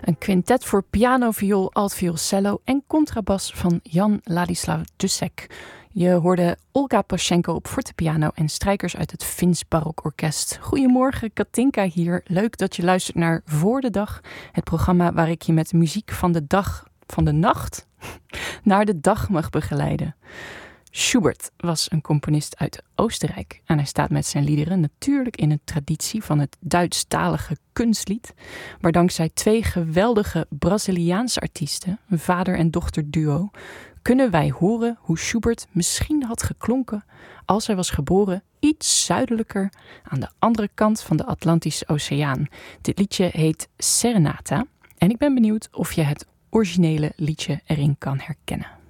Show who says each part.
Speaker 1: Een quintet voor piano, viool, altviool, cello en contrabas van Jan Ladislav Dussek. Je hoorde Olga Pasjenko op fortepiano en strijkers uit het Fins Barokorkest. Goedemorgen, Katinka hier. Leuk dat je luistert naar Voor de Dag. Het programma waar ik je met muziek van de nacht naar de dag mag begeleiden. Schubert was een componist uit Oostenrijk en hij staat met zijn liederen natuurlijk in een traditie van het Duits-talige kunstlied, waar dankzij twee geweldige Braziliaanse artiesten, een vader- en dochterduo, kunnen wij horen hoe Schubert misschien had geklonken als hij was geboren iets zuidelijker aan de andere kant van de Atlantische Oceaan. Dit liedje heet Serenata en ik ben benieuwd of je het originele liedje erin kan herkennen.